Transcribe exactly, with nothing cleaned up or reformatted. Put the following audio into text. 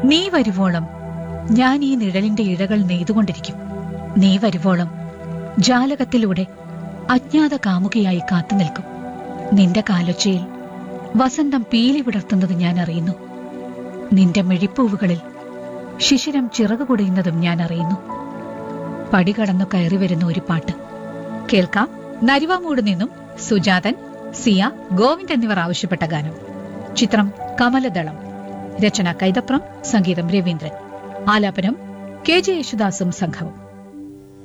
നീ വരുവോളം ഞാൻ ഈ നിഴലിന്റെ ഇഴകൾ നെയ്തുകൊണ്ടിരിക്കും. നീ വരുവോളം ജാലകത്തിലൂടെ അജ്ഞാത കാമുകയായി കാത്തുനിൽക്കും. നിന്റെ കാലൊച്ചയിൽ വസന്തം പീലി വിടർത്തുന്നത് ഞാൻ അറിയുന്നു. നിന്റെ മിഴിപ്പൂവുകളിൽ ശിശിരം ചിറകു കുടയുന്നതും ഞാൻ അറിയുന്നു. പടികടന്നു കയറി വരുന്ന ഒരു പാട്ട് കേൾക്കാം. നരിവാമൂട് നിന്നും സുജാതൻ, സിയ, ഗോവിന്ദ് എന്നിവർ ആവശ്യപ്പെട്ട ഗാനം. ചിത്രം കമലദളം. രചന കൈതപ്രം, സംഗീതം രവീന്ദ്രൻ. ആലാപനം കെ ജെ യേശുദാസും സംഘവും.